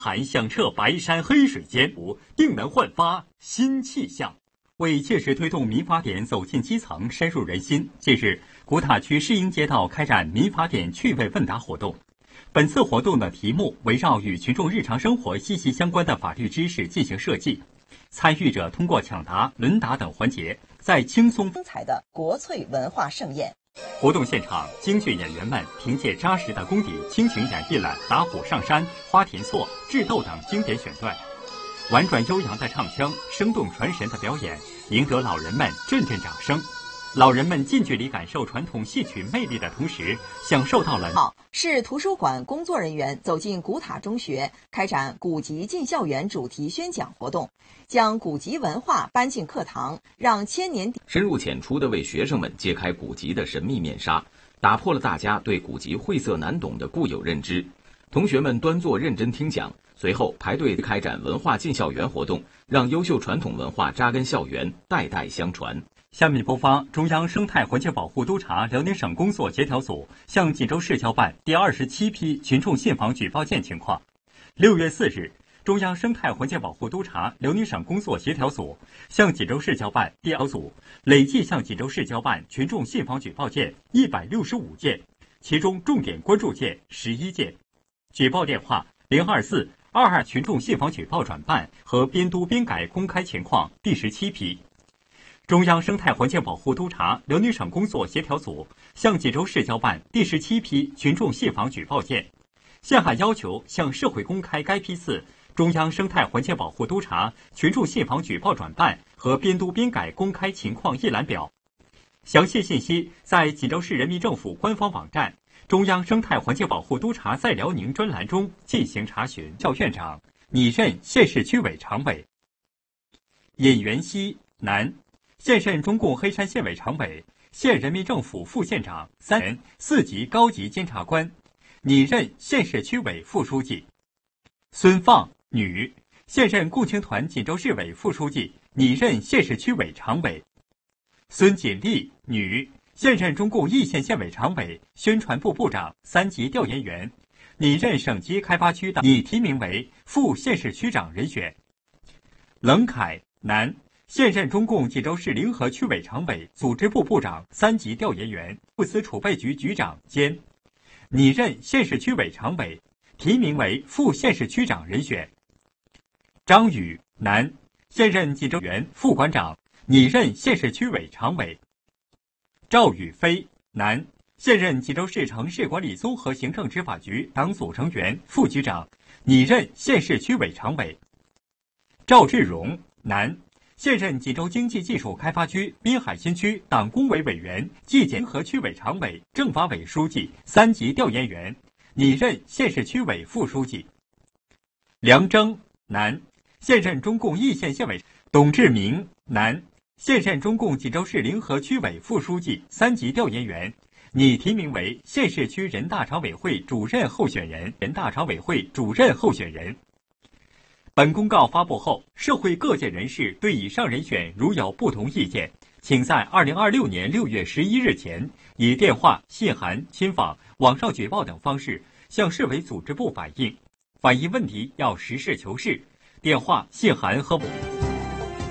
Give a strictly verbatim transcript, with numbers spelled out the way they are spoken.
还响彻白山黑水间，定能焕发新气象。为切实推动民法典走进基层、深入人心，近日，古塔区市营街道开展民法典趣味问答活动。本次活动的题目围绕与群众日常生活息息相关的法律知识进行设计，参与者通过抢答、轮答等环节，在轻松精彩的国粹文化盛宴。 活动现场，京剧演员们凭借扎实的功底，倾情演绎了《打虎上山》《花田错》《智斗》等经典选段。婉转悠扬的唱腔，生动传神的表演，赢得老人们阵阵掌声。老人们近距离感受传统戏曲魅力的同时，享受到了市图书馆工作人员走进古塔中学，开展古籍进校园主题宣讲活动，将古籍文化搬进课堂，让千年深入浅出地为学生们揭开古籍的神秘面纱，打破了大家对古籍晦涩难懂的固有认知。同学们端坐认真听讲，随后排队开展文化进校园活动，让优秀传统文化扎根校园，代代相传。 下面播发中央生态环境保护督察辽宁省工作协调组向锦州市交办第二十七批群众信访举报件情况。六月四日，中央生态环境保护督察辽宁省工作协调组向锦州市交办第二组，累计向锦州市交办群众信访举报件一百六十五件，其中重点关注件十一件。举报电话零二四二二群众信访举报转办和编督编改公开情况第十七批。中央生态环境保护督察辽宁省工作协调组向锦州市交办第十七批群众信访举报件，现函要求向社会公开该批次中央生态环境保护督察群众信访举报转办和编督编改公开情况一览表。详细信息在锦州市人民政府官方网站中央生态环境保护督察在辽宁专栏中进行查询。校院长拟任县市区委常委。尹元熙，男，现任中共黑山县委常委、县人民政府副县长，三人四级高级监察官，拟任县市区委副书记。孙放，女，现任共青团锦州市委副书记，拟任县市区委常委。孙锦丽，女，现任中共易县县委常委、宣传部部长、三级调研员，拟任省级开发区的，拟提名为副县市区长人选。冷凯，男，现任中共锦州市临河区委常委、组织部部长、三级调研员、物资储备局局长兼，拟任县市区委常委，提名为副县市区长人选。张宇，男，现任锦州原副馆长，拟任县市区委常委。赵宇飞，男，现任锦州市城市管理综合行政执法局党组成员、副局长，拟任县市区委常委。赵志荣，男，现任锦州经济技术开发区滨海新区党工委委员、纪检河区委常委、政法委书记、三级调研员，拟任县市区委副书记。梁征，男，现任中共易县县委。董志明，男，现任中共锦州市临河区委副书记、三级调研员，拟提名为县市区人大常委会主任候选人、人大常委会主任候选人。本公告发布后，社会各界人士对以上人选如有不同意见，请在二零二六年六月十一日前，以电话、信函、亲访、网上举报等方式向市委组织部反映。反映问题要实事求是，电话、信函和网。